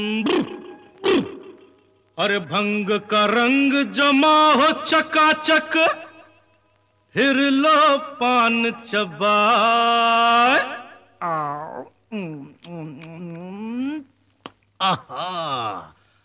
अरे भंग का रंग जमा हो चकाचक, फिर लो पान चबाए। आहा,